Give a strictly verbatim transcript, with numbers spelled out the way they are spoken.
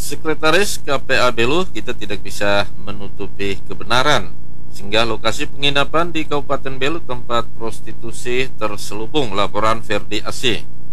Sekretaris K P A Belu, kita tidak bisa menutupi kebenaran. Sehingga lokasi penginapan di Kabupaten Belu tempat prostitusi terselubung. Laporan Ferdi Asih.